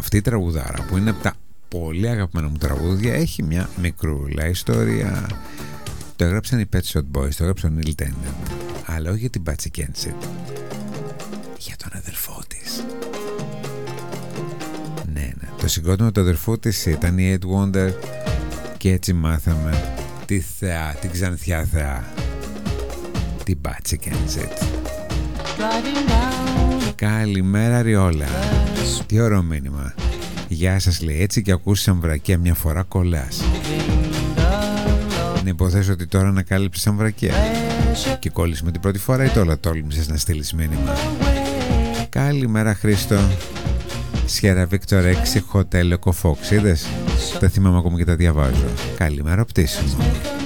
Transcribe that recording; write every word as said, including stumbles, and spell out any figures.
αυτή η τραγουδάρα που είναι από τα πολύ αγαπημένα μου τραγούδια έχει μια μικρούλα ιστορία. Το έγραψαν οι Pet Shop Boys, το έγραψαν ο Neil Tennant, αλλά όχι για την Patsy Kensit, για τον αδερφό της. Ναι, ναι, το συγκρότημα του αδερφού της ήταν η Ed Wonder και έτσι μάθαμε τη θεά, την ξανθιά θεά, την Patsy Kensit. Καλημέρα Ριόλα. Τι ωραίο μήνυμα. Γεια σας λέει, έτσι και ακούσεις βρακία μια φορά κολλάς. Να υποθέσω ότι τώρα ανακάλυψες βρακία και κόλλεις με την πρώτη φορά ή τώρα τόλμησες να στείλεις μήνυμα. Καλημέρα Χρήστο. Σιέρα Βίκτορ έξι Hotel Eco Fox. Είδες, τα θυμάμαι ακόμα και τα διαβάζω. Καλημέρα πτήσιμο.